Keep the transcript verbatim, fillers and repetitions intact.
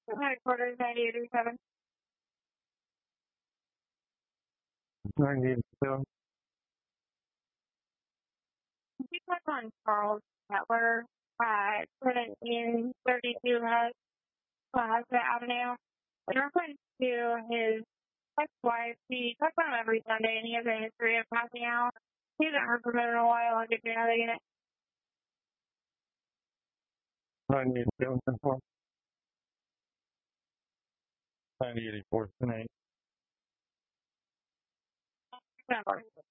Headquarters ninety eighty-seven. ninety eighty-seven. You click on Charles Kettler, uh, put it in thirty-two Has- Plaza Avenue. In reference to his ex-wife, he talks about him every Sunday, and he has a history of passing out. He hasn't heard from him in a while. I'll get you another unit. ninety eighty-seven. ninety eighty-four. Number.